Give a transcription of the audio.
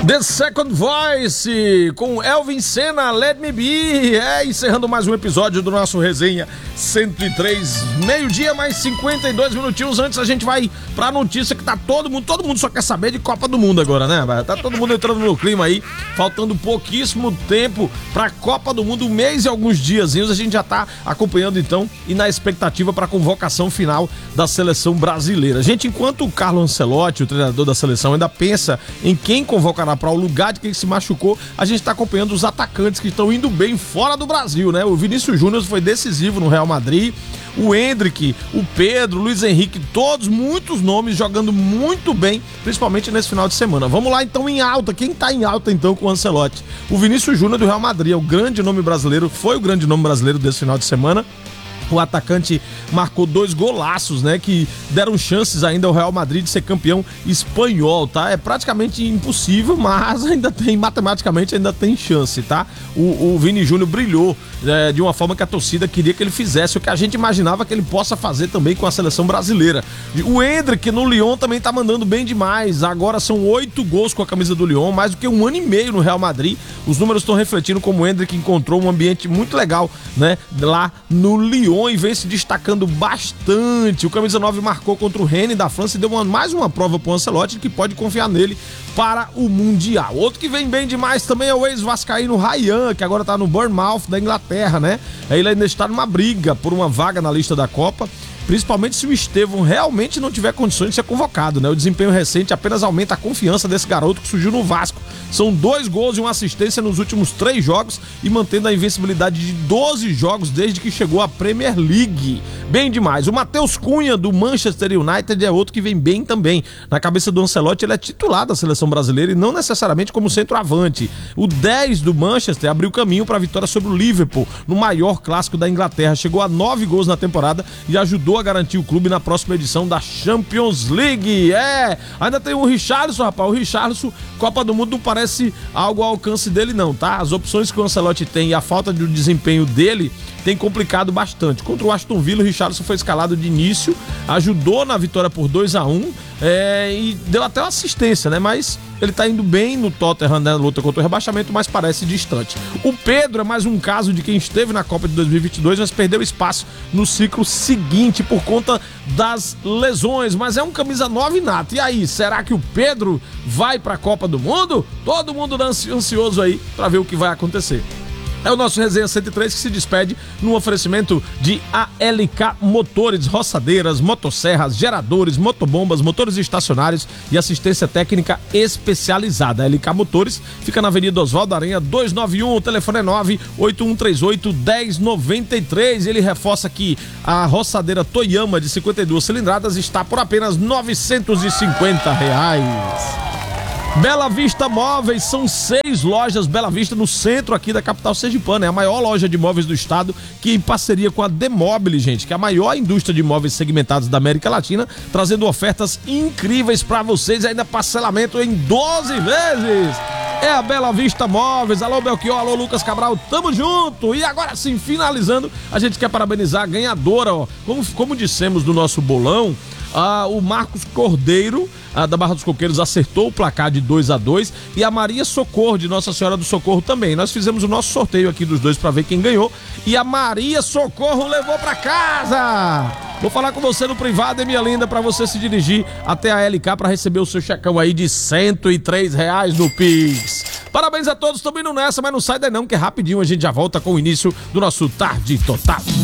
The Second Voice, com Elvin Senna, Let Me Be. Encerrando mais um episódio do nosso Resenha 103, meio-dia mais 52 minutinhos. Antes a gente vai pra notícia que tá todo mundo só quer saber de Copa do Mundo agora, né? Tá todo mundo entrando no clima aí, faltando pouquíssimo tempo pra Copa do Mundo, um mês e alguns diazinhos. A gente já tá acompanhando então e na expectativa pra convocação final da seleção brasileira. Gente, enquanto o Carlo Ancelotti, o treinador da seleção, ainda pensa em quem convocará para o lugar de quem se machucou, a gente está acompanhando os atacantes que estão indo bem fora do Brasil, né? O Vinícius Júnior foi decisivo no Real Madrid, o Endrick, o Pedro, o Luiz Henrique, todos, muitos nomes jogando muito bem, principalmente nesse final de semana. Vamos lá então em alta, quem tá em alta então com o Ancelotti? O Vinícius Júnior do Real Madrid, é o grande nome brasileiro, foi o grande nome brasileiro desse final de semana. O atacante marcou 2 golaços, né, que deram chances ainda ao Real Madrid de ser campeão espanhol, tá? É praticamente impossível, mas matematicamente ainda tem chance, tá? O Vini Júnior brilhou de uma forma que a torcida queria que ele fizesse, o que a gente imaginava que ele possa fazer também com a seleção brasileira. O Endrick no Lyon também tá mandando bem demais, agora são 8 gols com a camisa do Lyon, mais do que 1 ano e meio no Real Madrid. Os números estão refletindo como o Endrick encontrou um ambiente muito legal, né, lá no Lyon, e vem se destacando bastante. O camisa 9 marcou contra o Rennes da França e deu mais uma prova pro Ancelotti que pode confiar nele para o Mundial. Outro que vem bem demais também é o ex-vascaíno Ryan, que agora tá no Bournemouth da Inglaterra, né? Ele ainda está numa briga por uma vaga na lista da Copa, principalmente se o Estevão realmente não tiver condições de ser convocado, né? O desempenho recente apenas aumenta a confiança desse garoto que surgiu no Vasco. São 2 gols e 1 assistência nos últimos 3 jogos e mantendo a invencibilidade de 12 jogos desde que chegou à Premier League. Bem demais. O Matheus Cunha do Manchester United é outro que vem bem também. Na cabeça do Ancelotti, ele é titular da seleção brasileira e não necessariamente como centroavante. O 10 do Manchester abriu caminho para a vitória sobre o Liverpool no maior clássico da Inglaterra. Chegou a 9 gols na temporada e ajudou a garantir o clube na próxima edição da Champions League. Ainda tem o Richarlison, rapaz. O Richarlison, Copa do Mundo não parece algo ao alcance dele não, tá? As opções que o Ancelotti tem e a falta de desempenho dele tem complicado bastante. Contra o Aston Villa, o Richarlison foi escalado de início, ajudou na vitória por 2-1 e deu até uma assistência, né? Mas ele tá indo bem no Tottenham, né, na luta contra o rebaixamento, mas parece distante. O Pedro é mais um caso de quem esteve na Copa de 2022, mas perdeu espaço no ciclo seguinte por conta das lesões, mas é um camisa 9 nato. E aí, será que o Pedro vai pra Copa do Mundo? Todo mundo ansioso aí pra ver o que vai acontecer. É o nosso Resenha 103 que se despede no oferecimento de ALK Motores, roçadeiras, motosserras, geradores, motobombas, motores estacionários e assistência técnica especializada. A ALK Motores fica na Avenida Oswaldo Aranha 291, o telefone é 98138-1093. Ele reforça que a roçadeira Toyama de 52 cilindradas está por apenas R$ 950. Bela Vista Móveis, são 6 lojas Bela Vista no centro aqui da capital sergipana. É a maior loja de móveis do estado, que em parceria com a Demobile, gente, que é a maior indústria de móveis segmentados da América Latina, trazendo ofertas incríveis para vocês, ainda parcelamento em 12 vezes. É a Bela Vista Móveis. Alô, Belchior, alô, Lucas Cabral, tamo junto. E agora sim, finalizando, a gente quer parabenizar a ganhadora, ó. Como dissemos no nosso bolão, o Marcos Cordeiro, da Barra dos Coqueiros, acertou o placar de 2-2 e a Maria Socorro, de Nossa Senhora do Socorro, também. Nós fizemos o nosso sorteio aqui dos dois para ver quem ganhou e a Maria Socorro levou para casa. Vou falar com você no privado, minha linda, para você se dirigir até a LK para receber o seu checão aí de R$103 no Pix. Parabéns a todos, estamos indo nessa, mas não sai daí não, que é rapidinho a gente já volta com o início do nosso Tarde Total.